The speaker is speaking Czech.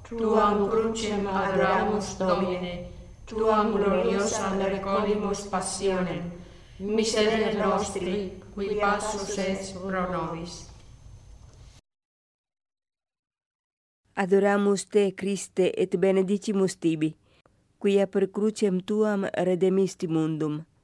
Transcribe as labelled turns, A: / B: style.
A: Tuam crucem adoramus Domine, Tuam gloriosam recollimus passionem, miserere nostri, qui passus est pro nobis.
B: Adoramus te, Christe, et benedicimus tibi, quia per crucem tuam redemisti mundum.